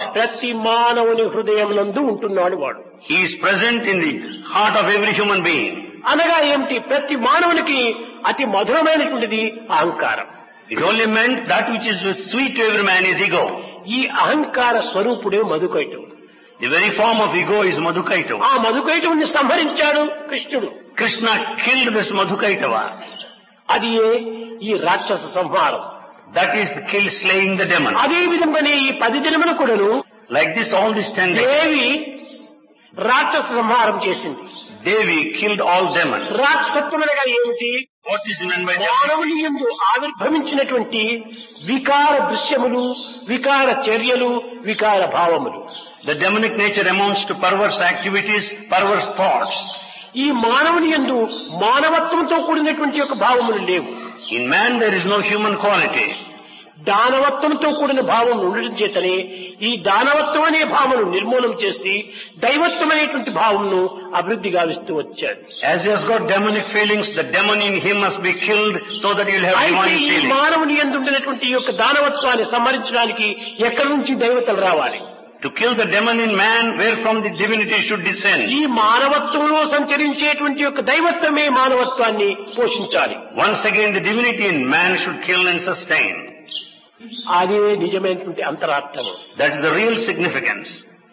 ప్రతి మానవుని హృదయమునందు ఉంటున్నాడు వాడు. He is present in the heart of every human being. అనగా ఏమిటి? ప్రతి మానవునికి అతి మధురమైనటువంటిది అహంకారం. It only meant that which is sweet to every man is ego. ఈ అహంకార స్వరూపుడే మధుకైటవు. The very form of ego is Madhukaitava. ఆ మధుకైటవుని సంహరించాడు కృష్ణుడు. Krishna killed this Madhukaitava. అది ఈ రాక్షస సంహారం. That is slaying the demon. అదే విధంగానే ఈ 10 దినములు కూడాను Like this, all these 10 days, దేవి రాక్షస సంహారం చేసింది. Devi killed all demons. రాక్షసత్వమనగా ఏమిటి? What is meant by that? మానవుని యందు ఆవిర్భవించినటువంటి వికార దృశ్యములు, వికార చర్యలు, వికార భావములు. The demonic nature amounts to perverse activities, perverse thoughts. ఈ మానవుని యందు మానవత్వంతో కూడినటువంటి యొక్క భావములు లేవు. In man there is no human quality. దానవత్వంతో కూడిన భావం ఉండడం చేతనే ఈ దానవత్వం అనే భావను నిర్మూలన చేసి దైవత్వం అనేటువంటి భావంను అభివృద్ధి గావిస్తూ వచ్చాడు. As he has got demonic feelings, the demon in him must be killed so that he will have అయితే divine ఈ feelings. మానవుని యందు ఉండినటువంటి ఈ యొక్క దానవత్వాన్ని సంహరించడానికి ఎక్కడి నుంచి దైవతలు రావాలి? To kill the demon in man, where from the divinity should descend. ఈ మానవత్వంలో సంచరించేటువంటి యొక్క దైవత్వమే మానవత్వాన్ని పోషించాలి. Once again, the divinity in man should kill and sustain. అదే నిజమైనటువంటి అంతరార్థము. That is the real significance.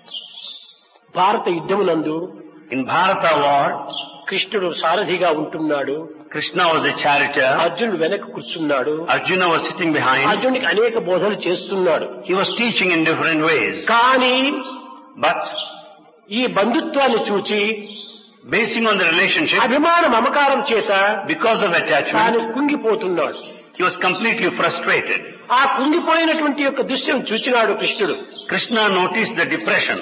భారత యుద్ధమునందు In Bharata war, కృష్ణుడు సారథిగా ఉంటున్నాడు. Krishna was the charioteer. అర్జునుడు వెనక కూర్చున్నాడు. Arjuna was sitting behind. అర్జునుడికి అనేక బోధనలు చేస్తున్నాడు. He was teaching in different ways. కానీ But ఈ బంధుత్వాన్ని చూచి basing on the relationship, అభిమాన మమకారం చేత because of తాను attachment, కుంగిపోతున్నాడు. he was completely frustrated. ఆ కుంగిపోయినటువంటి యొక్క దృశ్యం చూచినాడు కృష్ణుడు. Krishna noticed the depression.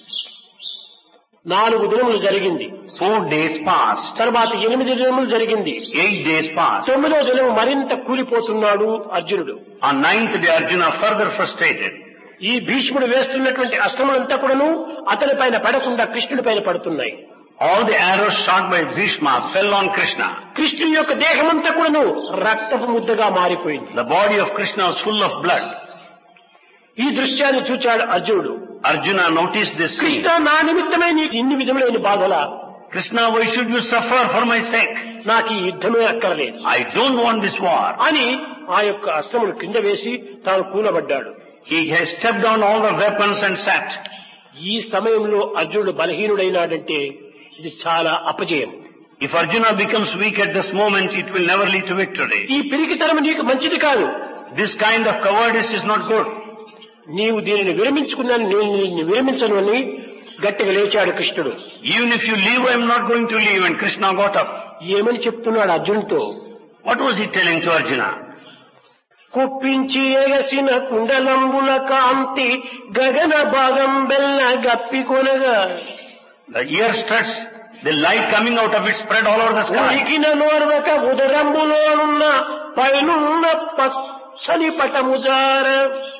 4 దినములు జరిగింది. 4 days passed. తర్వాత 8 దినములు జరిగింది. 8 days passed. 9వ దినము మరింత కూలిపోతున్నాడు అర్జునుడు. On 9th day, Arjuna further frustrated. ఈ భీష్ముడు వేస్తున్నటువంటి అస్త్రములంతా కూడాను అతని పైన పడకుండా కృష్ణుడి పైన పడుతున్నాయి. All the arrows shot by Bhishma fell on Krishna. కృష్ణుని యొక్క దేహమంతా కూడాను రక్తపు ముద్దగా మారిపోయింది. The body of Krishna was full of blood. ఈ దృశ్యాన్ని చూచాడు అర్జునుడు. Arjuna noticed this scene. Krishna నా నిమిత్తమై నీకు ఇన్ని విధములైన బాధలా? Krishna, why should you suffer for my sake? నాకు ఈ యుద్ధమే అక్కర్లేదు I don't want this war. అని ఆ యొక్క అస్త్రములు కింద వేసి తాను కూలబడ్డాడు. He has stepped down all the weapons and sat. ఈ సమయంలో అర్జునుడు బలహీనుడైనాడంటే ఇది చాలా అపజయం. If Arjuna becomes weak at this moment, it will never lead to victory. ఈ పిరికితనం నీకు మంచిది కాదు. This kind of cowardice is not good. నీవు దీనిని విరమించుకున్నాను, నేను నిన్ను విరమించను అని గట్టిగా లేచాడు కృష్ణుడు. Even if you leave, I am not going to leave. And Krishna got up. ఏమని చెప్తున్నాడు అర్జునుడితో? What was he telling to Arjuna? కుప్పించి ఎగసిన కుండలంబుల కాంతి గగన భాగం బెల్ల గప్పి కొనగా The ear struts, the light coming out of it spread all over the sky. ఉడికిన నోర్వక ఉదరంబులోనున్న పైనున్న పచ్చని పటముజార.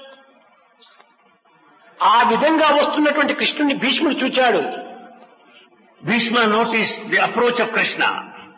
ఆ విధంగా వస్తున్నటువంటి కృష్ణుని భీష్ముడు చూచాడు. Bhishma noticed the approach of Krishna.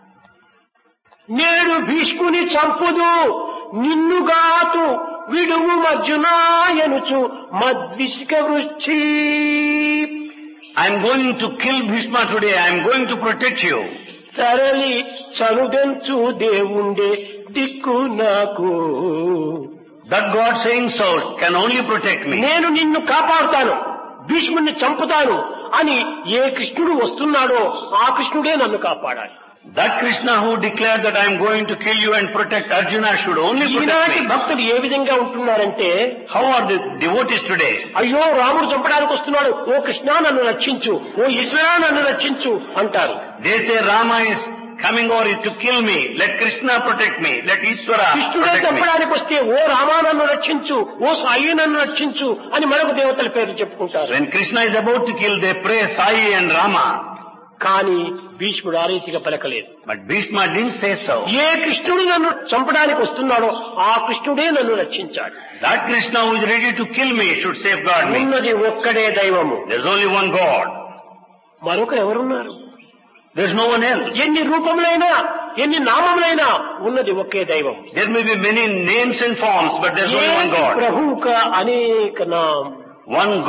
నేడు భీష్ముని చంపుదు నిన్నుగాతు విడువు మర్జునాయనుచు మద్విష్క వృక్షి. I am going to kill Bhishma today. I am going to protect you. తరలి చనుదెంచు దేవుండే దిక్కు నాకు. That God saying so can only protect me. నేను నిన్ను కాపాడుతాను, భీష్ముడిని చంపుతాను అని ఏ కృష్ణుడు వస్తున్నాడో ఆ కృష్ణుడే నన్ను కాపాడాలి. That Krishna who declared that I am going to kill you and protect Arjuna should only protect ఈనాటి me. భక్తులు ఏ విధంగా ఉంటున్నారంటే, How are the devotees today? అయ్యో రాముడు చంపడానికి వస్తున్నాడు, ఓ కృష్ణ నన్ను రక్షించు, ఓ ఈశ్వరా నన్ను రక్షించు అంటారు. They say Rama is coming over to kill me. Let Krishna protect me. Let Ishvara కృష్ణుడే protect me. చంపడానికి వస్తే ఓ రామా నన్ను రక్షించు, ఓ సాయి నన్ను రక్షించు అని మరొక దేవతల పేర్లు చెప్పుకుంటారు. When Krishna is about to kill, they pray Sai and Rama. కానీ భీష్ముడు ఆ రీతిగా పలకలేదు. But Bhishma didn't say so. ఏ కృష్ణుడు నన్ను చంపడానికి వస్తున్నాడో ఆ కృష్ణుడే నన్ను రక్షించాడు. That Krishna who is ready to kill me should safeguard me. ఉన్నది ఒక్కడే దైవము, There's only one God. మరొకరు ఎవరున్నారు? There's no one else. ఎన్ని రూపములైనా ఎన్ని నామములైనా ఉన్నది ఒకే దైవం. There may be many names and forms, but there's only one God. ప్రభువుక అనేక నామ. One